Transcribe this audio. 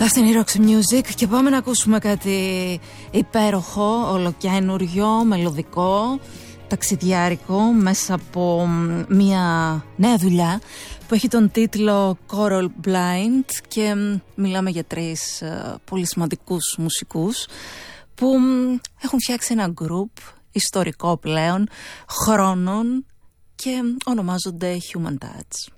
Είμαστε η Roxy Music και πάμε να ακούσουμε κάτι υπέροχο, ολοκαίνουριο, μελωδικό, ταξιδιάρικο, μέσα από μια νέα δουλειά που έχει τον τίτλο Coral Blind και μιλάμε για τρεις πολύ σημαντικούς μουσικούς που έχουν φτιάξει ένα group ιστορικό πλέον, χρόνων και ονομάζονται Human Touch.